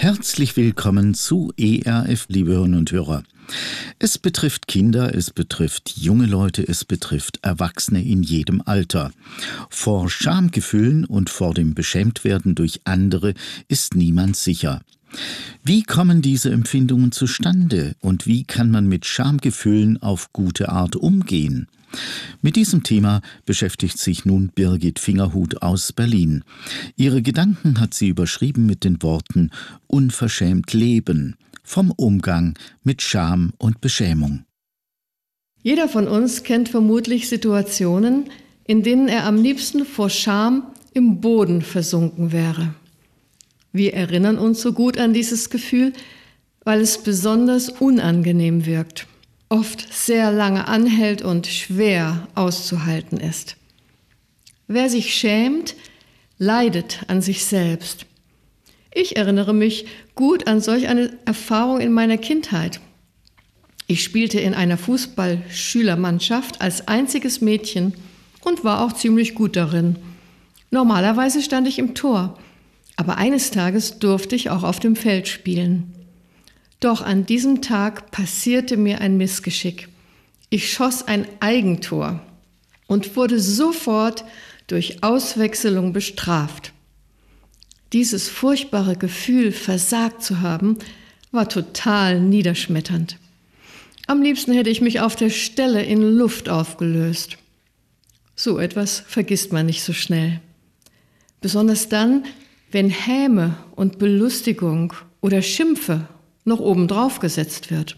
Herzlich willkommen zu ERF, liebe Hörerinnen und Hörer. Es betrifft Kinder, es betrifft junge Leute, es betrifft Erwachsene in jedem Alter. Vor Schamgefühlen und vor dem Beschämtwerden durch andere ist niemand sicher. Wie kommen diese Empfindungen zustande und wie kann man mit Schamgefühlen auf gute Art umgehen? Mit diesem Thema beschäftigt sich nun Birgit Fingerhut aus Berlin. Ihre Gedanken hat sie überschrieben mit den Worten »Unverschämt leben« vom Umgang mit Scham und Beschämung. Jeder von uns kennt vermutlich Situationen, in denen er am liebsten vor Scham im Boden versunken wäre. Wir erinnern uns so gut an dieses Gefühl, weil es besonders unangenehm wirkt, oft sehr lange anhält und schwer auszuhalten ist. Wer sich schämt, leidet an sich selbst. Ich erinnere mich gut an solch eine Erfahrung in meiner Kindheit. Ich spielte in einer Fußballschülermannschaft als einziges Mädchen und war auch ziemlich gut darin. Normalerweise stand ich im Tor, aber eines Tages durfte ich auch auf dem Feld spielen. Doch an diesem Tag passierte mir ein Missgeschick. Ich schoss ein Eigentor und wurde sofort durch Auswechselung bestraft. Dieses furchtbare Gefühl, versagt zu haben, war total niederschmetternd. Am liebsten hätte ich mich auf der Stelle in Luft aufgelöst. So etwas vergisst man nicht so schnell. Besonders dann, wenn Häme und Belustigung oder Schimpfe noch obendrauf gesetzt wird.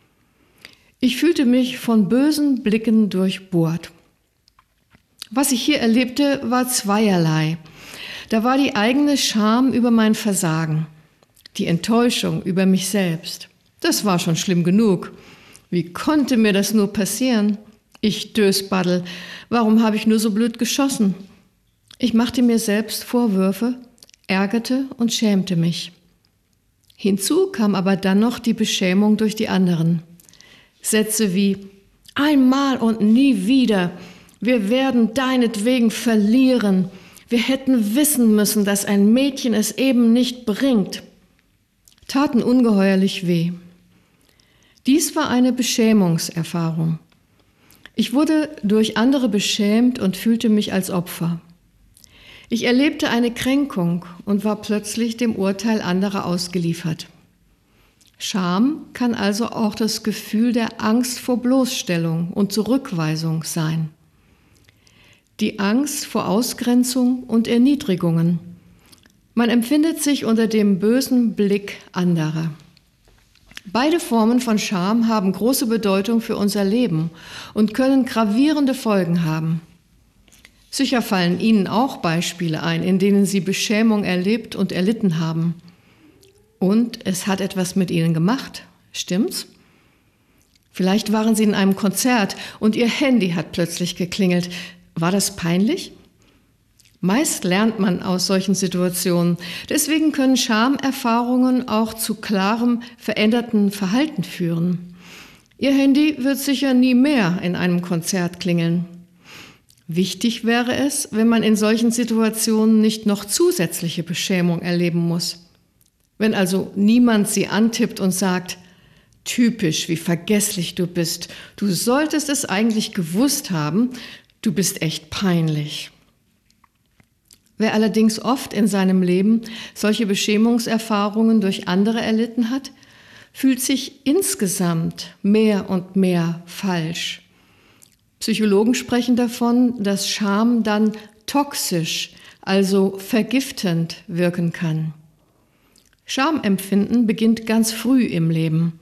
Ich fühlte mich von bösen Blicken durchbohrt. Was ich hier erlebte, war zweierlei. Da war die eigene Scham über mein Versagen, die Enttäuschung über mich selbst. Das war schon schlimm genug. Wie konnte mir das nur passieren? Ich Dösbaddel, warum habe ich nur so blöd geschossen? Ich machte mir selbst Vorwürfe, ärgerte und schämte mich. Hinzu kam aber dann noch die Beschämung durch die anderen. Sätze wie »Einmal und nie wieder«, »Wir werden deinetwegen verlieren«, »Wir hätten wissen müssen, dass ein Mädchen es eben nicht bringt«, taten ungeheuerlich weh. Dies war eine Beschämungserfahrung. Ich wurde durch andere beschämt und fühlte mich als Opfer. Ich erlebte eine Kränkung und war plötzlich dem Urteil anderer ausgeliefert. Scham kann also auch das Gefühl der Angst vor Bloßstellung und Zurückweisung sein. Die Angst vor Ausgrenzung und Erniedrigungen. Man empfindet sich unter dem bösen Blick anderer. Beide Formen von Scham haben große Bedeutung für unser Leben und können gravierende Folgen haben. Sicher fallen Ihnen auch Beispiele ein, in denen Sie Beschämung erlebt und erlitten haben. Und es hat etwas mit Ihnen gemacht, stimmt's? Vielleicht waren Sie in einem Konzert und Ihr Handy hat plötzlich geklingelt. War das peinlich? Meist lernt man aus solchen Situationen. Deswegen können Schamerfahrungen auch zu klarem, veränderten Verhalten führen. Ihr Handy wird sicher nie mehr in einem Konzert klingeln. Wichtig wäre es, wenn man in solchen Situationen nicht noch zusätzliche Beschämung erleben muss. Wenn also niemand Sie antippt und sagt, »Typisch, wie vergesslich du bist. Du solltest es eigentlich gewusst haben. Du bist echt peinlich.« Wer allerdings oft in seinem Leben solche Beschämungserfahrungen durch andere erlitten hat, fühlt sich insgesamt mehr und mehr falsch. Psychologen sprechen davon, dass Scham dann toxisch, also vergiftend wirken kann. Schamempfinden beginnt ganz früh im Leben.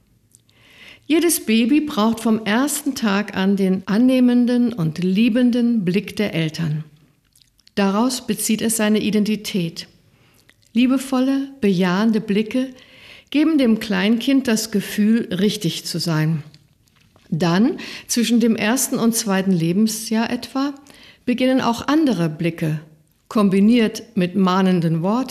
Jedes Baby braucht vom ersten Tag an den annehmenden und liebenden Blick der Eltern. Daraus bezieht es seine Identität. Liebevolle, bejahende Blicke geben dem Kleinkind das Gefühl, richtig zu sein. Dann, zwischen dem 1. und 2. Lebensjahr etwa, beginnen auch andere Blicke, kombiniert mit mahnenden Worten,